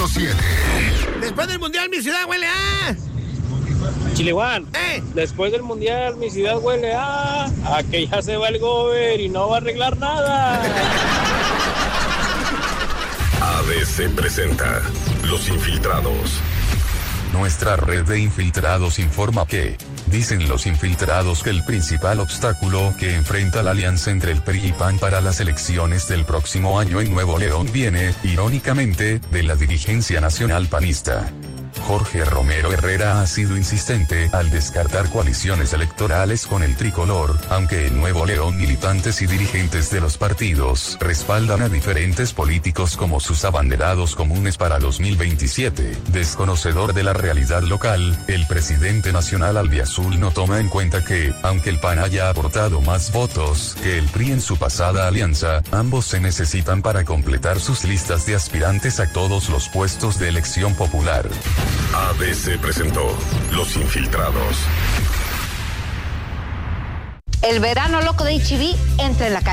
107. Después del mundial, mi ciudad huele a... Chiliguán, después del mundial mi ciudad huele a que ya se va el gober y no va a arreglar nada. ABC presenta Los Infiltrados. Nuestra red de infiltrados informa que, dicen los infiltrados, que el principal obstáculo que enfrenta la alianza entre el PRI y PAN para las elecciones del próximo año en Nuevo León viene, irónicamente, de la dirigencia nacional panista. Jorge Romero Herrera ha sido insistente al descartar coaliciones electorales con el tricolor, aunque en Nuevo León militantes y dirigentes de los partidos respaldan a diferentes políticos como sus abanderados comunes para 2027. Desconocedor de la realidad local, el presidente nacional albiazul no toma en cuenta que, aunque el PAN haya aportado más votos que el PRI en su pasada alianza, ambos se necesitan para completar sus listas de aspirantes a todos los puestos de elección popular. ABC presentó Los Infiltrados. El verano loco de HB entra en la calle.